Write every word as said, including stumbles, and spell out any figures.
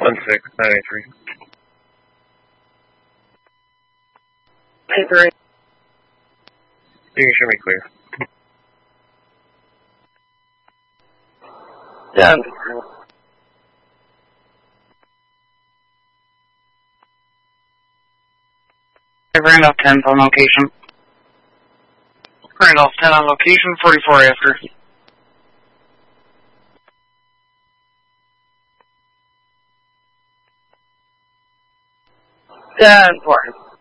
one six nine eight three. Eight three. You can show me clear. Ten. Randolph ten on location. Randolph ten on location, forty-four after. ten four.